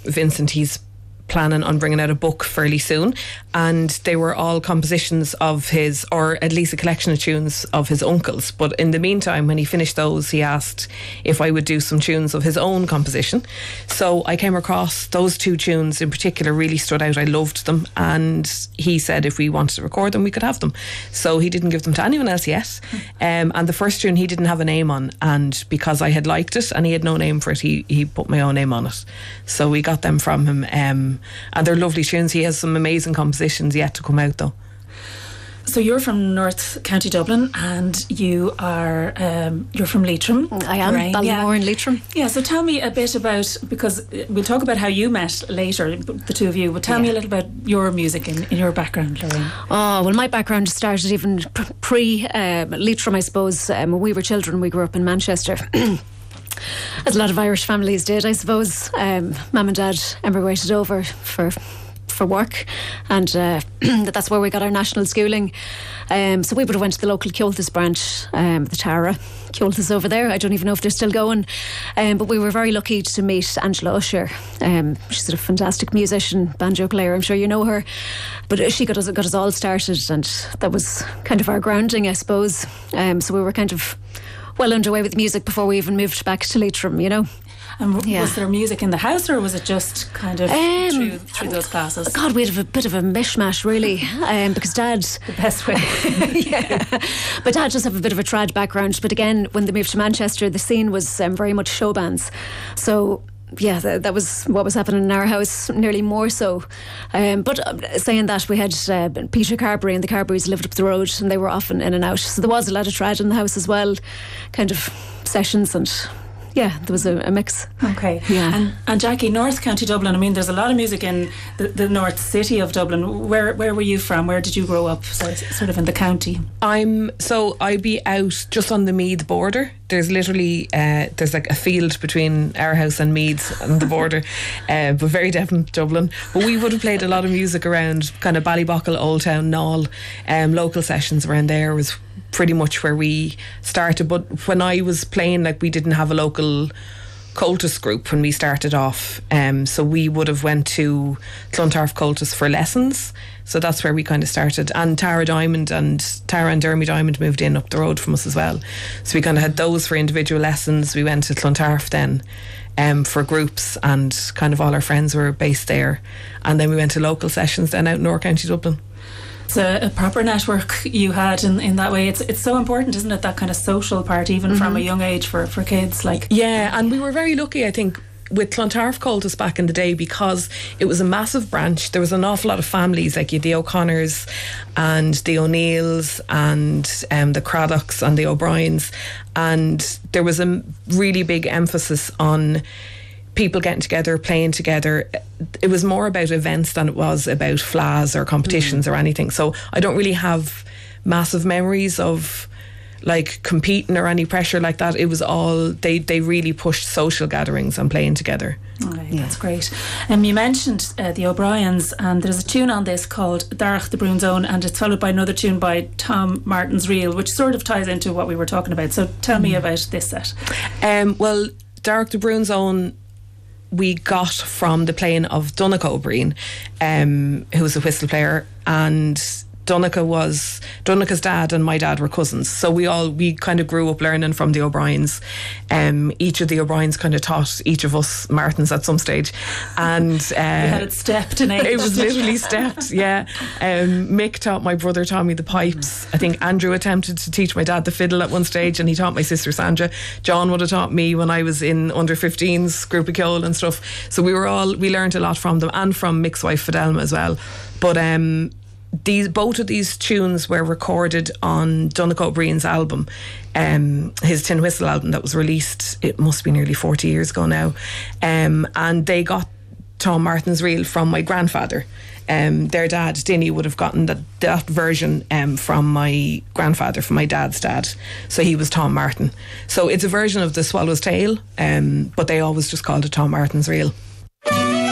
Vincent, he's planning on bringing out a book fairly soon, and they were all compositions of his, or at least a collection of tunes of his uncles. But in the meantime, when he finished those, he asked if I would do some tunes of his own composition. So I came across those 2 tunes in particular, really stood out. I loved them, and he said if we wanted to record them, we could have them. So he didn't give them to anyone else yet. And the first tune he didn't have a name on, and because I had liked it and he had no name for it, he put my own name on it. So we got them from him, and they're lovely tunes. He has some amazing compositions yet to come out, though. So you're from North County Dublin, and you are you're from Leitrim. I am, Ballymore and Leitrim. Yeah, so tell me a bit about, because we'll talk about how you met later, the 2 of you, but tell me a little about your music in your background, Lorraine. Oh, well, my background started even pre Leitrim, I suppose. When we were children, we grew up in Manchester. As a lot of Irish families did, I suppose. Mum and Dad emigrated over for work, and that's where we got our national schooling. So we would have went to the local Ceoltas branch, the Tara Ceoltas over there. I don't even know if they're still going, but we were very lucky to meet Angela Usher. She's a fantastic musician, banjo player. I'm sure you know her, but she got us all started, and that was kind of our grounding, I suppose. So we were kind of well underway with music before we even moved back to Leitrim, you know. And was there music in the house, or was it just kind of through those classes? God, we had a bit of a mishmash, really, because Dad... The best way. Yeah. But Dad does have a bit of a trad background, but again, when they moved to Manchester, the scene was very much show bands. So... yeah, that was what was happening in our house, nearly more so. But saying that, we had Peter Carberry, and the Carberrys lived up the road, and they were often in and out. So there was a lot of trad in the house as well, kind of sessions, and yeah, there was a mix. Okay. Yeah. And Jackie, North County Dublin, I mean, there's a lot of music in the North City of Dublin. Where were you from? Where did you grow up? So, sort of in the county. I'd be out just on the Meath border. There's literally there's like a field between our house and Meath's on the border, but very definite Dublin. But we would have played a lot of music around kind of Ballybockle, Old Town, Knoll. Local sessions around there was pretty much where we started. But when I was playing, like, we didn't have a local Coltus group when we started off, so we would have went to Clontarf Coltus for lessons. So that's where we kind of started. And Tara and Dermy Diamond moved in up the road from us as well. So we kind of had those for individual lessons. We went to Clontarf then for groups, and kind of all our friends were based there. And then we went to local sessions then out in North County Dublin. It's a proper network you had in that way. It's so important, isn't it, that kind of social part, even from a young age for kids. Like, yeah, and we were very lucky, I think, with Clontarf Coltus back in the day, because it was a massive branch. There was an awful lot of families, like the O'Connors and the O'Neills and the Craddocks and the O'Briens, and there was a really big emphasis on people getting together, playing together. It was more about events than it was about flas or competitions or anything. So I don't really have massive memories of like competing or any pressure like that. It was all, they really pushed social gatherings and playing together. Okay, yeah. That's great. You mentioned the O'Briens, and there's a tune on this called Darach the Broon's Own, and it's followed by another tune by Tom Martin's Reel, which sort of ties into what we were talking about. So tell me about this set. Well, Darach the Broon's Own we got from the playing of Donnacha O'Brien, who was a whistle player, and Donnacha's dad and my dad were cousins, so we kind of grew up learning from the O'Briens. Each of the O'Briens kind of taught each of us Martins at some stage, and we had it stepped in age. It was literally stepped. Yeah. Mick taught my brother Tommy the pipes. I think Andrew attempted to teach my dad the fiddle at one stage, and he taught my sister Sandra. John would have taught me when I was in under 15s group of Ceol and stuff. So we learned a lot from them, and from Mick's wife Fidelma as well. But both of these tunes were recorded on Donnacha O'Brien's album, his Tin Whistle album that was released, it must be nearly 40 years ago now, and they got Tom Martin's Reel from my grandfather. Their dad, Dinny, would have gotten that version from my grandfather, from my dad's dad. So he was Tom Martin. So it's a version of the Swallow's Tale, but they always just called it Tom Martin's Reel.